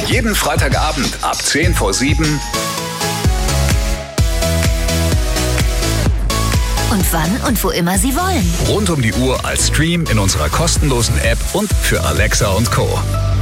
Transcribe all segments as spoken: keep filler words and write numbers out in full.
Jeden Freitagabend ab zehn vor sieben. Und wann und wo immer Sie wollen. Rund um die Uhr als Stream in unserer kostenlosen App und für Alexa und Co.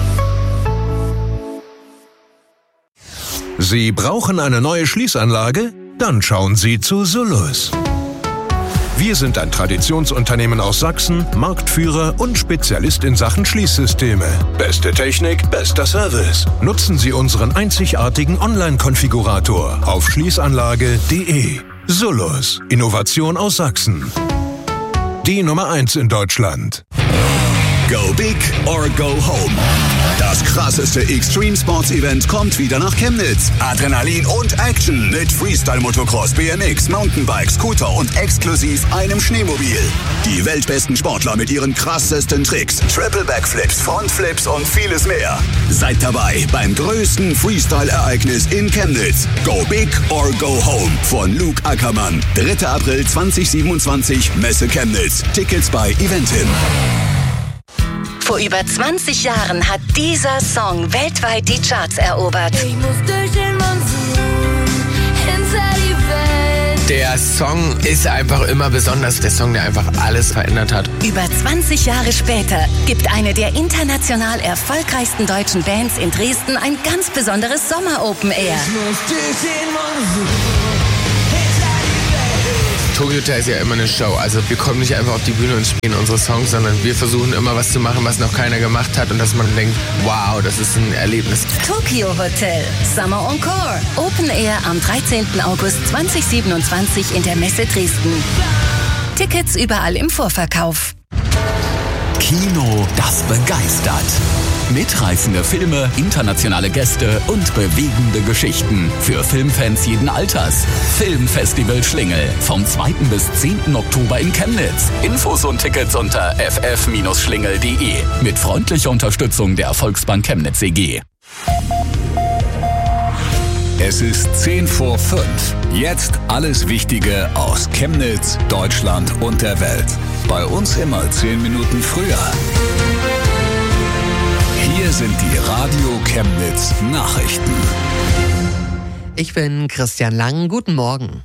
Sie brauchen eine neue Schließanlage? Dann schauen Sie zu Sullus. Wir sind ein Traditionsunternehmen aus Sachsen, Marktführer und Spezialist in Sachen Schließsysteme. Beste Technik, bester Service. Nutzen Sie unseren einzigartigen Online-Konfigurator auf schließanlage punkt de. Sullus. Innovation aus Sachsen. Die Nummer eins in Deutschland. Go big or go home. Das krasseste Extreme Sports Event kommt wieder nach Chemnitz. Adrenalin und Action mit Freestyle Motocross, B M X, Mountainbike, Scooter und exklusiv einem Schneemobil. Die weltbesten Sportler mit ihren krassesten Tricks, Triple Backflips, Frontflips und vieles mehr. Seid dabei beim größten Freestyle-Ereignis in Chemnitz. Go big or go home von Luke Ackermann. dritter April zweitausendsiebenundzwanzig, Messe Chemnitz. Tickets bei Eventim. Vor über zwanzig Jahren hat dieser Song weltweit die Charts erobert. Ich muss durch den Monsun, hinter die Welt. Der Song ist einfach immer besonders. Der Song, der einfach alles verändert hat. Über zwanzig Jahre später gibt eine der international erfolgreichsten deutschen Bands in Dresden ein ganz besonderes Sommer-Open Air. Ich muss durch den Monsun. Tokyo Hotel ist ja immer eine Show. Also wir kommen nicht einfach auf die Bühne und spielen unsere Songs, sondern wir versuchen immer was zu machen, was noch keiner gemacht hat und dass man denkt, wow, das ist ein Erlebnis. Tokyo Hotel Summer Encore. Open Air am dreizehnten August zweitausendsiebenundzwanzig in der Messe Dresden. Tickets überall im Vorverkauf. Kino, das begeistert. Mitreißende Filme, internationale Gäste und bewegende Geschichten. Für Filmfans jeden Alters. Filmfestival Schlingel. Vom zweiten bis zehnten Oktober in Chemnitz. Infos und Tickets unter f f schlingel punkt de. Mit freundlicher Unterstützung der Volksbank Chemnitz E G. Es ist zehn vor fünf. Jetzt alles Wichtige aus Chemnitz, Deutschland und der Welt. Bei uns immer zehn Minuten früher. Hier sind die Radio Chemnitz Nachrichten. Ich bin Christian Lang. Guten Morgen.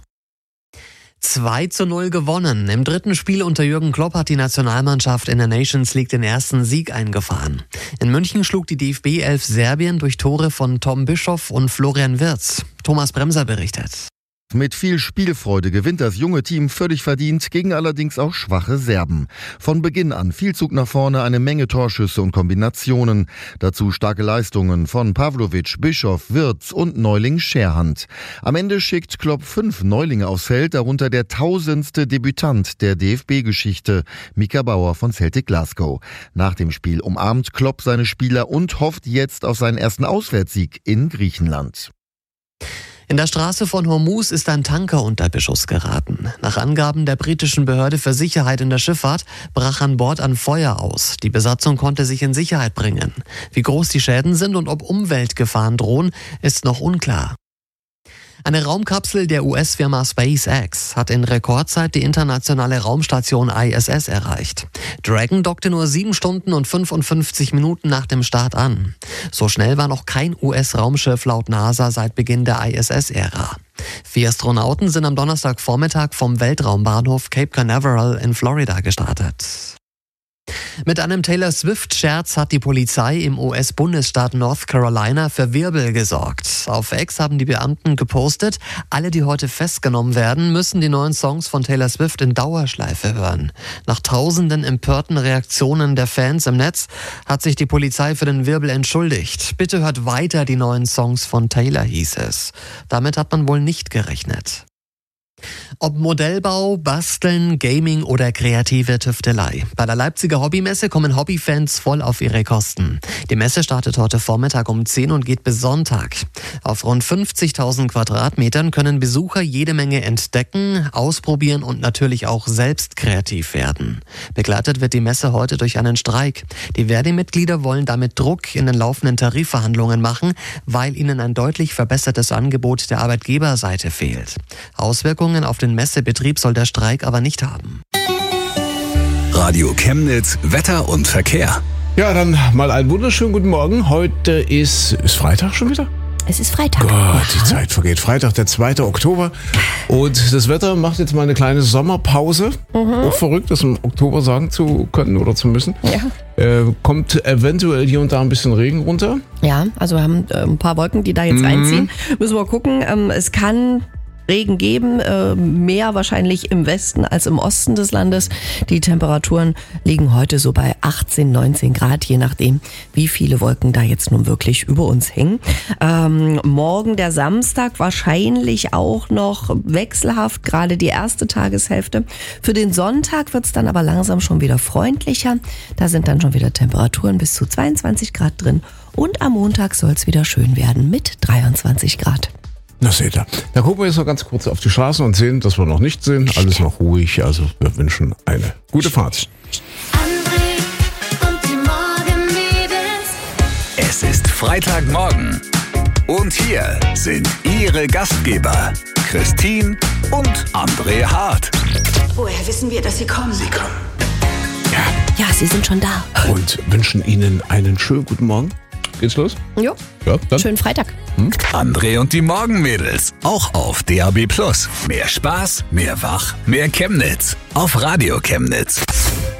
zwei zu null gewonnen. Im dritten Spiel unter Jürgen Klopp hat die Nationalmannschaft in der Nations League den ersten Sieg eingefahren. In München schlug die D F B elf Serbien durch Tore von Tom Bischoff und Florian Wirtz. Thomas Bremser berichtet. Mit viel Spielfreude gewinnt das junge Team völlig verdient, gegen allerdings auch schwache Serben. Von Beginn an viel Zug nach vorne, eine Menge Torschüsse und Kombinationen. Dazu starke Leistungen von Pavlovic, Bischoff, Wirtz und Neuling Scherhand. Am Ende schickt Klopp fünf Neulinge aufs Feld, darunter der tausendste Debütant der D F B-Geschichte, Mika Bauer von Celtic Glasgow. Nach dem Spiel umarmt Klopp seine Spieler und hofft jetzt auf seinen ersten Auswärtssieg in Griechenland. In der Straße von Hormuz ist ein Tanker unter Beschuss geraten. Nach Angaben der britischen Behörde für Sicherheit in der Schifffahrt brach an Bord ein Feuer aus. Die Besatzung konnte sich in Sicherheit bringen. Wie groß die Schäden sind und ob Umweltgefahren drohen, ist noch unklar. Eine Raumkapsel der U S-Firma SpaceX hat in Rekordzeit die internationale Raumstation I S S erreicht. Dragon dockte nur sieben Stunden und fünfundfünfzig Minuten nach dem Start an. So schnell war noch kein U S-Raumschiff laut NASA seit Beginn der I S S-Ära. Vier Astronauten sind am Donnerstagvormittag vom Weltraumbahnhof Cape Canaveral in Florida gestartet. Mit einem Taylor Swift-Scherz hat die Polizei im U S-Bundesstaat North Carolina für Wirbel gesorgt. Auf X haben die Beamten gepostet, alle, die heute festgenommen werden, müssen die neuen Songs von Taylor Swift in Dauerschleife hören. Nach tausenden empörten Reaktionen der Fans im Netz hat sich die Polizei für den Wirbel entschuldigt. Bitte hört weiter die neuen Songs von Taylor, hieß es. Damit hat man wohl nicht gerechnet. Ob Modellbau, Basteln, Gaming oder kreative Tüftelei. Bei der Leipziger Hobbymesse kommen Hobbyfans voll auf ihre Kosten. Die Messe startet heute Vormittag um zehn und geht bis Sonntag. Auf rund fünfzigtausend Quadratmetern können Besucher jede Menge entdecken, ausprobieren und natürlich auch selbst kreativ werden. Begleitet wird die Messe heute durch einen Streik. Die Verdi-Mitglieder wollen damit Druck in den laufenden Tarifverhandlungen machen, weil ihnen ein deutlich verbessertes Angebot der Arbeitgeberseite fehlt. Auswirkungen auf den Messebetrieb soll der Streik aber nicht haben. Radio Chemnitz, Wetter und Verkehr. Ja, dann mal einen wunderschönen guten Morgen. Heute ist, ist Freitag schon wieder? Es ist Freitag. Gott, die Zeit vergeht. Freitag, der zweite Oktober. Und das Wetter macht jetzt mal eine kleine Sommerpause. Mhm. Auch verrückt, das im Oktober sagen zu können oder zu müssen. Ja. Äh, kommt eventuell hier und da ein bisschen Regen runter. Ja, also wir haben äh, ein paar Wolken, die da jetzt Mhm. reinziehen. Müssen wir gucken. Ähm, es kann Regen geben, äh, mehr wahrscheinlich im Westen als im Osten des Landes. Die Temperaturen liegen heute so bei achtzehn, neunzehn Grad, je nachdem, wie viele Wolken da jetzt nun wirklich über uns hängen. Ähm, morgen der Samstag wahrscheinlich auch noch wechselhaft, gerade die erste Tageshälfte. Für den Sonntag wird's dann aber langsam schon wieder freundlicher. Da sind dann schon wieder Temperaturen bis zu zweiundzwanzig Grad drin. Und am Montag soll's wieder schön werden mit dreiundzwanzig Grad. Na seht ihr. Da gucken wir jetzt noch ganz kurz auf die Straßen und sehen, dass wir noch nichts sehen. Alles noch ruhig. Also wir wünschen eine gute Fahrt. André und die Morgenmädels. Es ist Freitagmorgen. Und hier sind Ihre Gastgeber, Christine und André Hart. Woher wissen wir, dass Sie kommen? Sie kommen. Ja, Sie sind schon da. Und wünschen Ihnen einen schönen guten Morgen. Geht's los? Jo, Ja, dann. schönen Freitag. André und die Morgenmädels. Auch auf D A B Plus. Mehr Spaß, mehr Wach, mehr Chemnitz. Auf Radio Chemnitz.